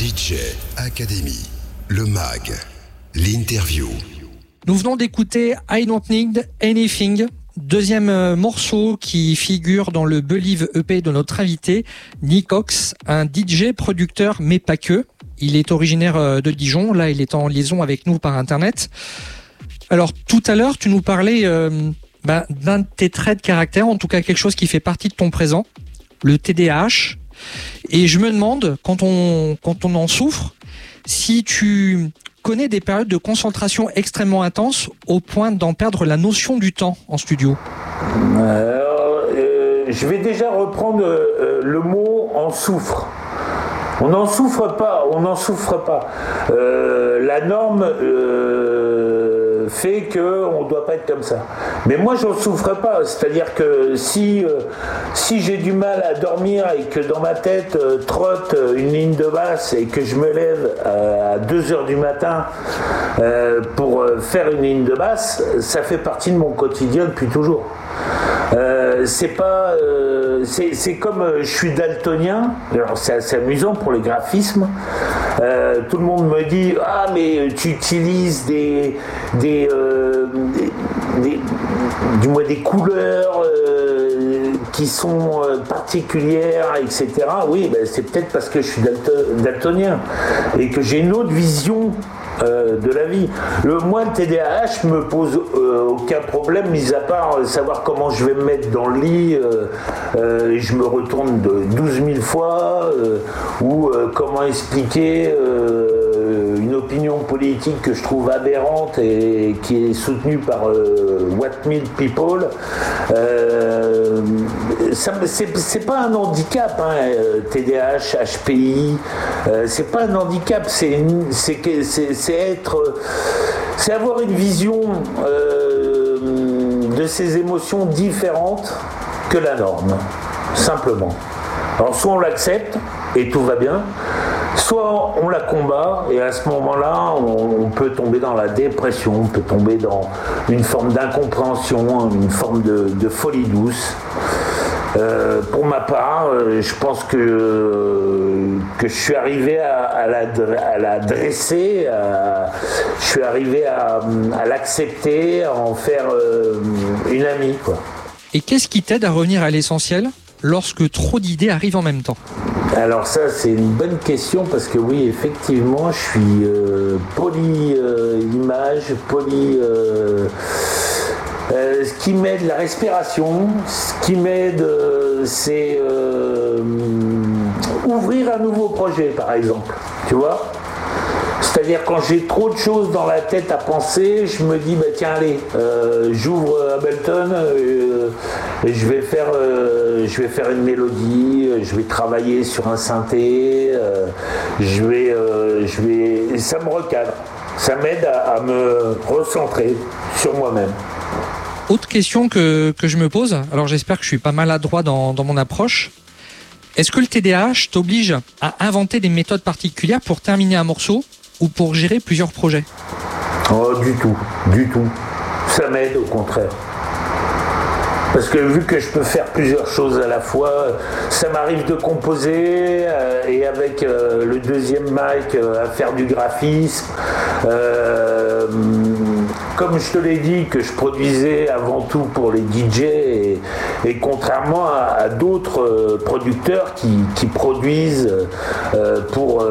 DJ Academy, le mag, l'interview. Nous venons d'écouter I Don't Need Anything, deuxième morceau qui figure dans le Believe EP de notre invité, Nick Cox, un DJ producteur mais pas que. Il est originaire de Dijon, là il est en liaison avec nous par internet. Alors tout à l'heure tu nous parlais d'un de tes traits de caractère, en tout cas quelque chose qui fait partie de ton présent, le TDAH. Et je me demande, quand on en souffre, si tu connais des périodes de concentration extrêmement intenses au point d'en perdre la notion du temps en studio. Je vais déjà reprendre le mot « en souffre ». On n'en souffre pas, la norme fait qu'on ne doit pas être comme ça. Mais moi, je n'en souffre pas. C'est-à-dire que si j'ai du mal à dormir et que dans ma tête trotte une ligne de basse et que je me lève à 2h du matin pour faire une ligne de basse, ça fait partie de mon quotidien depuis toujours. C'est comme je suis daltonien, alors c'est assez amusant pour les graphismes. Tout le monde me dit mais tu utilises des couleurs qui sont particulières, etc. Oui, c'est peut-être parce que je suis daltonien et que j'ai une autre vision de la vie. Moi, le TDAH me pose aucun problème, mis à part savoir comment je vais me mettre dans le lit, je me retourne 12 000 fois, ou comment expliquer une opinion politique que je trouve aberrante et qui est soutenue par What Mille People. C'est pas un handicap, TDAH, HPI, c'est pas un handicap, c'est avoir une vision de ses émotions différentes que la norme, simplement. Alors soit on l'accepte et tout va bien, soit on la combat et à ce moment-là on peut tomber dans la dépression, on peut tomber dans une forme d'incompréhension, une forme de folie douce. Pour ma part, je pense que je suis arrivé à la dresser, je suis arrivé à l'accepter, à en faire une amie, quoi. Et qu'est-ce qui t'aide à revenir à l'essentiel lorsque trop d'idées arrivent en même temps ? Alors ça, c'est une bonne question parce que oui, effectivement, je suis poly-image, ce qui m'aide, la respiration. Ce qui m'aide, c'est ouvrir un nouveau projet, par exemple. Tu vois ? C'est-à-dire quand j'ai trop de choses dans la tête à penser, je me dis tiens allez, j'ouvre Ableton et je vais faire une mélodie, je vais travailler sur un synthé, et ça me recadre, ça m'aide à me recentrer sur moi-même. Autre question que je me pose, alors j'espère que je suis pas maladroit dans mon approche. Est-ce que le TDAH t'oblige à inventer des méthodes particulières pour terminer un morceau ou pour gérer plusieurs projets ? Oh, du tout. Ça m'aide au contraire. Parce que vu que je peux faire plusieurs choses à la fois, ça m'arrive de composer et avec le deuxième mic à faire du graphisme. Comme je te l'ai dit, que je produisais avant tout pour les DJ et contrairement à d'autres producteurs qui produisent pour...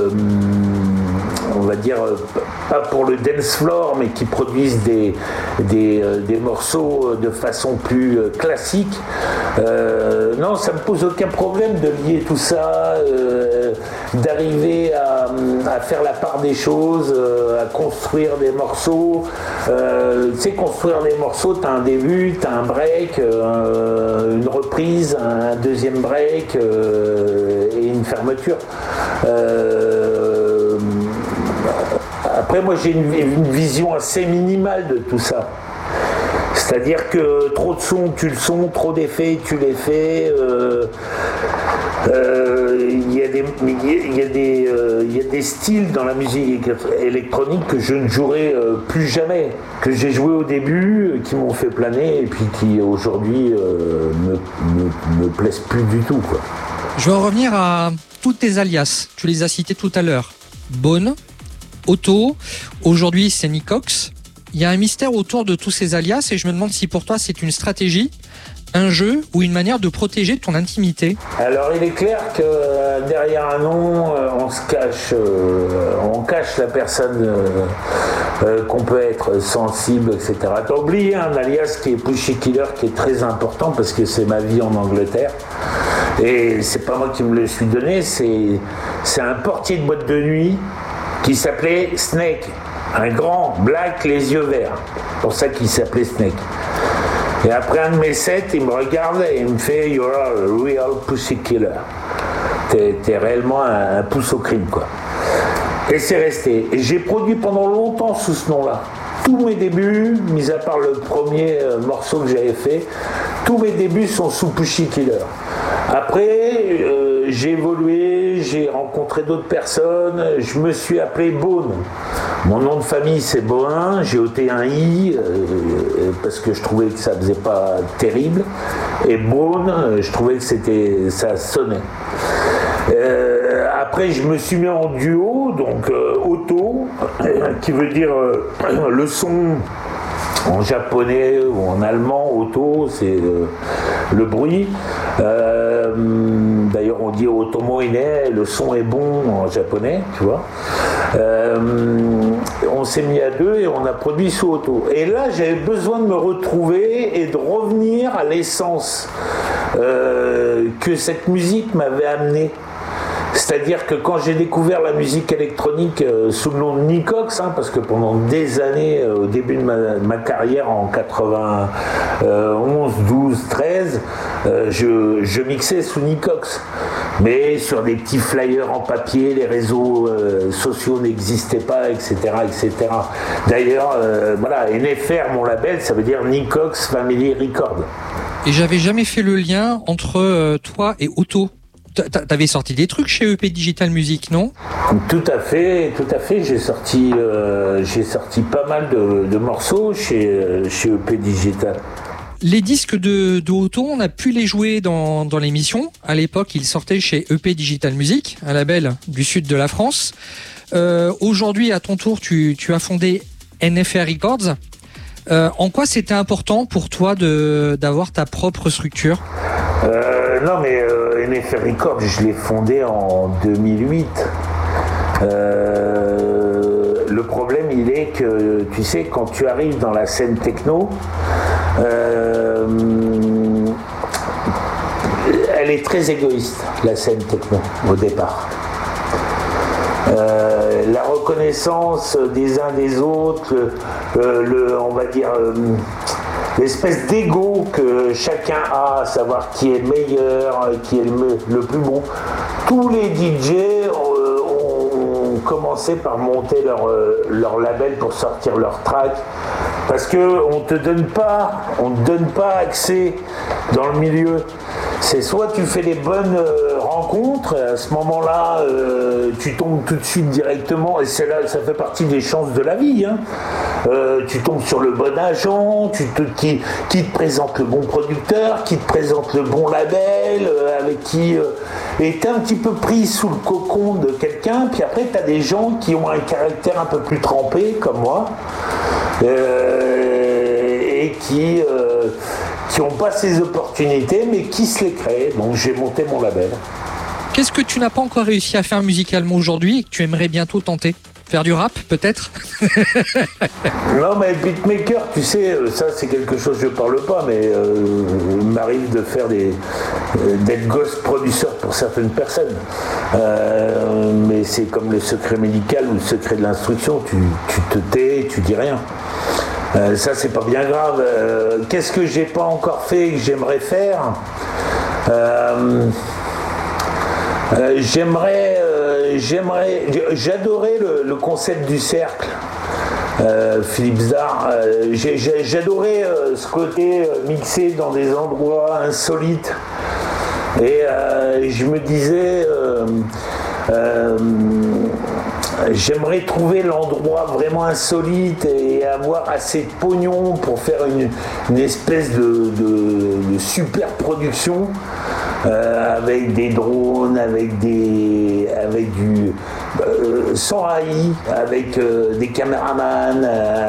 on va dire, pas pour le dance floor, mais qui produisent des morceaux de façon plus classique. Non, ça me pose aucun problème de lier tout ça, d'arriver à faire la part des choses, à construire des morceaux. Tu sais, construire des morceaux, t'as un début, t'as un break, une reprise, un deuxième break et une fermeture. Après, moi, j'ai une vision assez minimale de tout ça. C'est-à-dire que trop de sons, tu le sons, trop d'effets, tu les fais. Il y a des styles dans la musique électronique que je ne jouerai plus jamais, que j'ai joué au début, qui m'ont fait planer et puis qui aujourd'hui me plaisent plus du tout, quoi. Je vais en revenir à toutes tes alias. Tu les as cités tout à l'heure. Bone, Otto, aujourd'hui c'est Nicox. Il y a un mystère autour de tous ces alias et je me demande si pour toi c'est une stratégie, un jeu ou une manière de protéger ton intimité. Alors il est clair que derrière un nom, on cache la personne qu'on peut être sensible, etc. T'as oublié un alias qui est Pushy Killer, qui est très important parce que c'est ma vie en Angleterre. Et c'est pas moi qui me le suis donné, c'est un portier de boîte de nuit qui s'appelait Snake. Un grand, black, les yeux verts. C'est pour ça qu'il s'appelait Snake. Et après un de mes sets, il me regarde et il me fait « You're a real pussy killer ». T'es réellement un pouce au crime, quoi. Et c'est resté. Et j'ai produit pendant longtemps sous ce nom-là. Tous mes débuts, mis à part le premier morceau que j'avais fait, tous mes débuts sont sous Pushy Killer. Après, j'ai évolué, j'ai rencontré d'autres personnes, je me suis appelé Bone. Mon nom de famille c'est Bohin, j'ai ôté un i parce que je trouvais que ça faisait pas terrible. Et Bone, je trouvais que ça sonnait. Après, je me suis mis en duo, donc Otto, qui veut dire le son en japonais ou en allemand. Otto, c'est le bruit. D'ailleurs, on dit Otomo ine, le son est bon en japonais, tu vois. On s'est mis à deux et on a produit sous Otto. Et là, j'avais besoin de me retrouver et de revenir à l'essence que cette musique m'avait amené. C'est-à-dire que quand j'ai découvert la musique électronique sous le nom de Nicox, parce que pendant des années, au début de ma carrière en 91, 12, 13, je mixais sous Nicox. Mais sur des petits flyers en papier, les réseaux sociaux n'existaient pas, etc. etc. D'ailleurs, voilà, NFR, mon label, ça veut dire Nicox Family Record. Et j'avais jamais fait le lien entre toi et Otto. T'avais sorti des trucs chez EP Digital Music, non ? Tout à fait. J'ai sorti pas mal de morceaux chez EP Digital. Les disques de Otto, on a pu les jouer dans l'émission. À l'époque, ils sortaient chez EP Digital Music, un label du sud de la France. Aujourd'hui, à ton tour, tu as fondé NFR Records. En quoi c'était important pour toi d'avoir ta propre structure ? Non, mais NFR Records, je l'ai fondé en 2008. Le problème, il est que, tu sais, quand tu arrives dans la scène techno, elle est très égoïste, la scène techno, au départ. La reconnaissance des uns des autres, on va dire, l'espèce d'ego que chacun a, à savoir qui est meilleur, qui est le plus bon. Tous les DJ ont commencé par monter leur label pour sortir leur track, parce qu'on te donne pas accès dans le milieu. C'est soit tu fais des bonnes rencontres, à ce moment-là, tu tombes tout de suite directement, et c'est là, ça fait partie des chances de la vie. Tu tombes sur le bon agent, qui te présente le bon producteur, qui te présente le bon label, avec qui est un petit peu pris sous le cocon de quelqu'un. Puis après, tu as des gens qui ont un caractère un peu plus trempé, comme moi, et qui n'ont pas ces opportunités, mais qui se les créent. Donc j'ai monté mon label. Qu'est-ce que tu n'as pas encore réussi à faire musicalement aujourd'hui et que tu aimerais bientôt tenter ? Faire du rap, peut-être ? Non, mais beatmaker, tu sais, ça c'est quelque chose, je parle pas, mais il m'arrive de faire d'être ghost producer pour certaines personnes. Mais c'est comme le secret médical ou le secret de l'instruction, tu te tais, tu dis rien. Ça c'est pas bien grave. Qu'est-ce que j'ai pas encore fait et que j'aimerais faire ? J'adorais le concept du cercle, Philippe Zdar. J'adorais ce côté mixé dans des endroits insolites. Et je me disais, j'aimerais trouver l'endroit vraiment insolite et avoir assez de pognon pour faire une espèce de super production. avec des drones, avec du sans AI, avec des caméramans,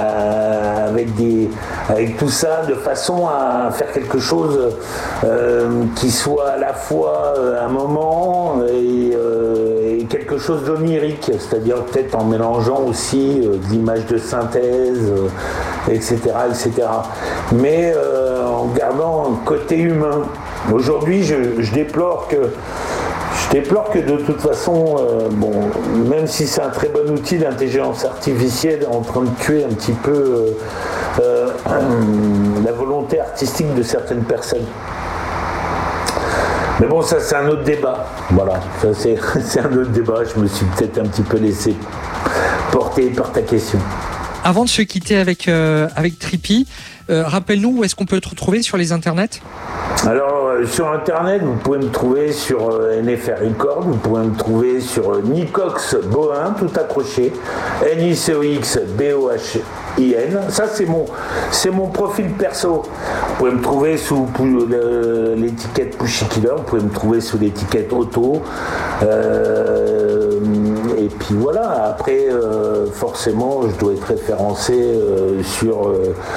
avec tout ça, de façon à faire quelque chose qui soit à la fois un moment et quelque chose d'onirique, c'est-à-dire peut-être en mélangeant aussi de l'image de synthèse, etc., etc. Mais en gardant un côté humain. Aujourd'hui, je déplore que de toute façon, même si c'est un très bon outil d'intelligence artificielle, en train de tuer un petit peu la volonté artistique de certaines personnes. Mais bon, ça c'est un autre débat. Voilà, ça c'est un autre débat. Je me suis peut-être un petit peu laissé porter par ta question. Avant de se quitter avec Trippy, rappelle-nous où est-ce qu'on peut te retrouver sur les internets ? Alors, sur Internet, vous pouvez me trouver sur NFR Record, vous pouvez me trouver sur Nicox Bohin, tout accroché, NICOX-BOHIN. Ça, c'est mon profil perso. Vous pouvez me trouver sous l'étiquette Pushy Killer, vous pouvez me trouver sous l'étiquette Auto. Et puis voilà, après, forcément, je dois être référencé sur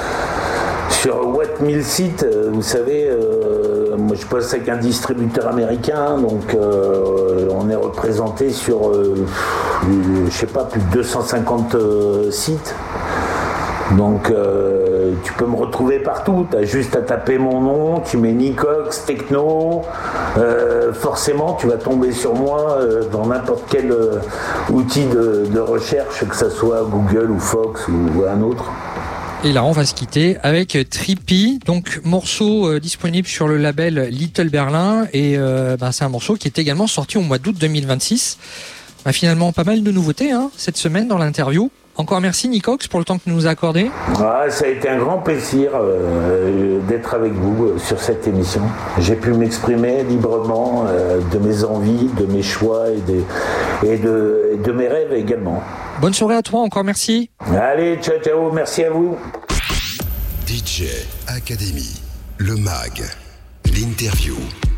What Mill Site, vous savez, moi je bosse avec un distributeur américain, donc on est représenté sur, je sais pas, plus de 250 sites. Donc tu peux me retrouver partout, tu as juste à taper mon nom, tu mets Nicox Techno, forcément tu vas tomber sur moi dans n'importe quel outil de recherche, que ce soit Google ou Fox ou un autre. Et là, on va se quitter avec Trippy, donc morceau disponible sur le label Little Berlin, et c'est un morceau qui est également sorti au mois d'août 2026. Finalement, pas mal de nouveautés cette semaine dans l'interview. Encore merci Nicox pour le temps que tu nous as accordé. Ça a été un grand plaisir d'être avec vous sur cette émission. J'ai pu m'exprimer librement de mes envies, de mes choix et de mes rêves également. Bonne soirée à toi, encore merci. Allez, ciao, ciao, merci à vous. DJ Academy, le MAG, l'interview.